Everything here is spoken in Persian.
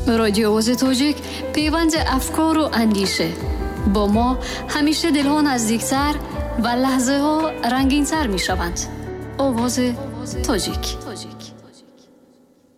رادیو آواز تاجیک پیوند افکار و اندیشه. با ما همیشه دلها نزدیکتر و لحظه ها رنگین تر می شوند. آواز تاجیک.